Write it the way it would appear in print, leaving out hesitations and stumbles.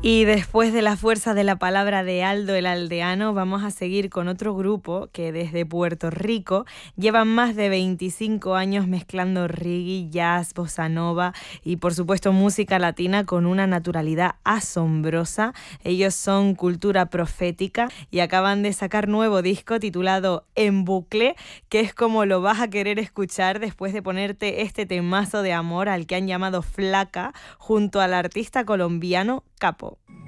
Y después de la fuerza de la palabra de Aldo el Aldeano, vamos a seguir con otro grupo que desde Puerto Rico llevan más de 25 años mezclando reggae, jazz, bossa nova y por supuesto música latina con una naturalidad asombrosa. Ellos son Cultura Profética y acaban de sacar nuevo disco titulado En Bucle, que es como lo vas a querer escuchar después de ponerte este temazo de amor al que han llamado Flaca junto al artista colombiano Capo.